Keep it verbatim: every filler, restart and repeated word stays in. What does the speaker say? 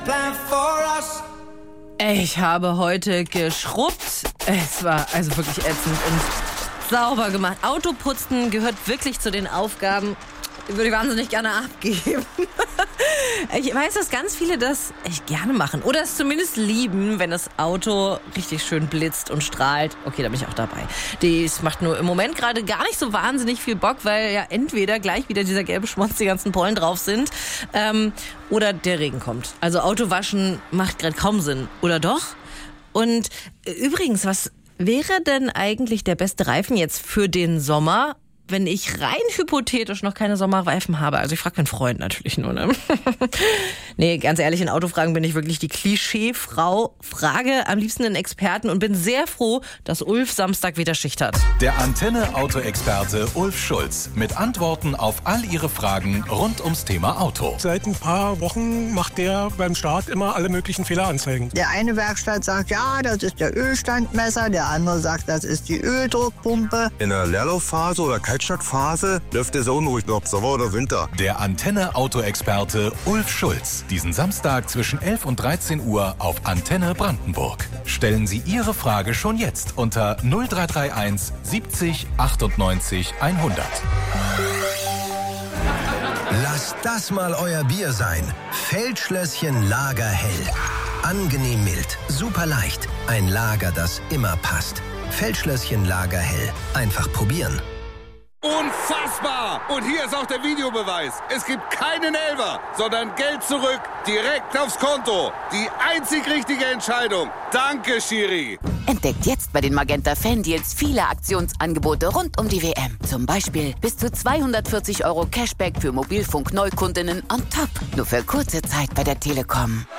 Ich habe heute geschrubbt. Es war also wirklich ätzend und sauber gemacht. Autoputzen gehört wirklich zu den Aufgaben, die würde ich wahnsinnig gerne abgeben. Ich weiß, dass ganz viele das echt gerne machen oder es zumindest lieben, wenn das Auto richtig schön blitzt und strahlt. Okay, da bin ich auch dabei. Das macht nur im Moment gerade gar nicht so wahnsinnig viel Bock, weil ja entweder gleich wieder dieser gelbe Schmutz, die ganzen Pollen drauf sind, ähm, oder der Regen kommt. Also Autowaschen macht gerade kaum Sinn, oder doch? Und äh, übrigens, was wäre denn eigentlich der beste Reifen jetzt für den Sommer, wenn ich rein hypothetisch noch keine Sommerreifen habe? Also ich frage meinen Freund natürlich nur, ne? Nee, ganz ehrlich, in Autofragen bin ich wirklich die Klischeefrau. Frage am liebsten einen Experten und bin sehr froh, dass Ulf Samstag wieder Schicht hat. Der Antenne-Auto-Experte Ulf Schulz mit Antworten auf all Ihre Fragen rund ums Thema Auto. Seit ein paar Wochen macht der beim Start immer alle möglichen Fehleranzeigen. Der eine Werkstatt sagt, ja, das ist der Ölstandmesser, der andere sagt, das ist die Öldruckpumpe. In der Leerlaufphase oder Kaltstadtphase läuft der so unruhig ob Sommer oder Winter. Der Antenne-Auto-Experte Ulf Schulz. Diesen Samstag zwischen elf und dreizehn Uhr auf Antenne Brandenburg. Stellen Sie Ihre Frage schon jetzt unter null drei drei eins siebzig achtundneunzig hundert. Lasst das mal euer Bier sein. Feldschlösschen Lagerhell. Angenehm mild, super leicht. Ein Lager, das immer passt. Feldschlösschen Lagerhell. Einfach probieren. Unfassbar! Und hier ist auch der Videobeweis. Es gibt keinen Elfer, sondern Geld zurück, direkt aufs Konto. Die einzig richtige Entscheidung. Danke, Schiri. Entdeckt jetzt bei den Magenta Fan-Deals viele Aktionsangebote rund um die W M. Zum Beispiel bis zu zweihundertvierzig Euro Cashback für Mobilfunk-Neukundinnen on top. Nur für kurze Zeit bei der Telekom.